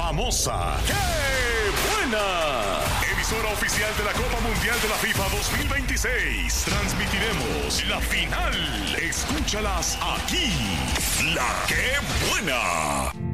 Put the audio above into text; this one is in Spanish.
famosa, ¡qué buena! Emisora oficial de la Copa Mundial de la FIFA 2026. Transmitiremos la final. Escúchalas aquí. La ¡qué buena!